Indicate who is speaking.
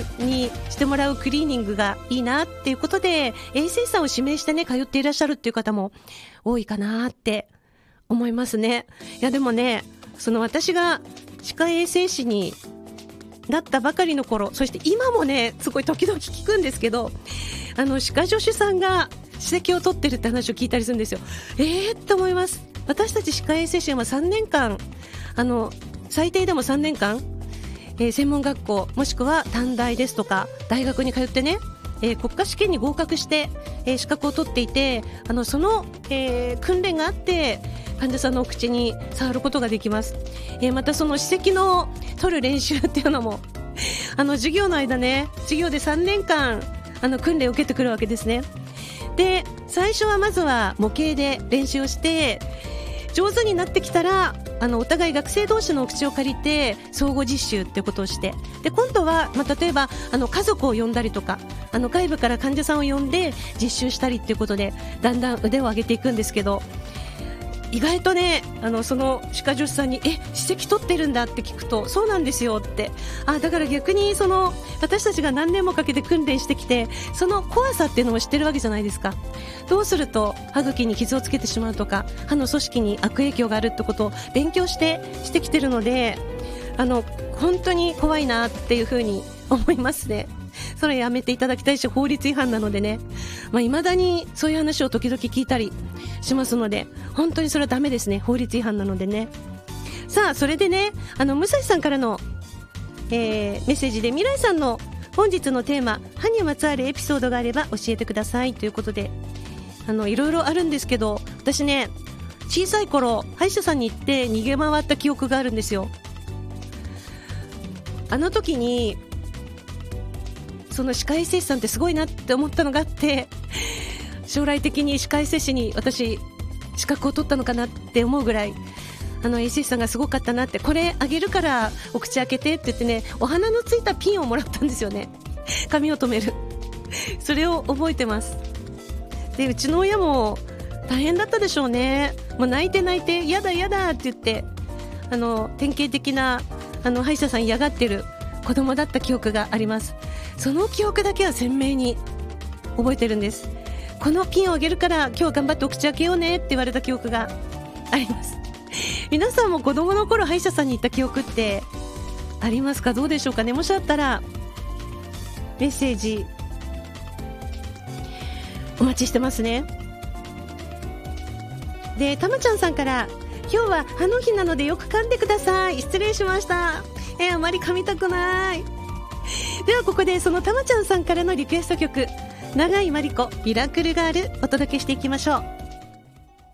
Speaker 1: にしてもらうクリーニングがいいなっていうことで、衛生士さんを指名してね、通っていらっしゃるっていう方も多いかなって思いますね。いやでもね、その私が歯科衛生士になったばかりの頃、そして今もね、すごい時々聞くんですけど、歯科助手さんが歯石を取ってるって話を聞いたりするんですよ。って思います。私たち歯科衛生士は3年間、最低でも3年間、専門学校もしくは短大ですとか大学に通ってね、国家試験に合格して、資格を取っていて、その、訓練があって患者さんのお口に触ることができます。またその歯石の取る練習っていうのも授業の間ね、授業で3年間訓練を受けてくるわけですね。で、最初はまずは模型で練習をして上手になってきたら、お互い学生同士のお口を借りて相互実習ってことをして、で今度は、例えば家族を呼んだりとか、外部から患者さんを呼んで実習したりっていうことでだんだん腕を上げていくんですけど、意外とね、その歯科助手さんに歯石取ってるんだって聞くと、そうなんですよって、だから逆に私たちが何年もかけて訓練してきて、その怖さっていうのも知ってるわけじゃないですか。どうすると歯茎に傷をつけてしまうとか、歯の組織に悪影響があるってことを勉強してきてるので、本当に怖いなっていうふうに思いますね。それやめていただきたいし、法律違反なのでね、未だにそういう話を時々聞いたりしますので、本当にそれはダメですね。法律違反なのでね。さあ、それでね、武蔵さんからの、メッセージで、未来さんの本日のテーマ、歯にまつわるエピソードがあれば教えてくださいということで、いろいろあるんですけど、私ね、小さい頃歯医者さんに行って逃げ回った記憶があるんですよ。あの時にその歯科衛生士さんってすごいなって思ったのがあって、将来的に歯科衛生士に私資格を取ったのかなって思うぐらい、衛生士さんがすごかったなって。これあげるからお口開けてって言ってね、お花のついたピンをもらったんですよね。髪を留めるそれを覚えてます。で、うちの親も大変だったでしょうね。もう泣いてやだやだって言って、典型的な歯医者さん嫌がってる子供だった記憶があります。その記憶だけは鮮明に覚えてるんです。このピンをあげるから今日は頑張ってお口開けようねって言われた記憶があります。皆さんも子供の頃歯医者さんに行った記憶ってありますか？どうでしょうかね。もしあったらメッセージお待ちしてますね。で、たまちゃんさんから、今日は歯の日なのでよく噛んでください。失礼しました。あまり噛みたくない。ではここでそのたまちゃんさんからのリクエスト曲、永井真理子ミラクルガールお届けしていきましょう。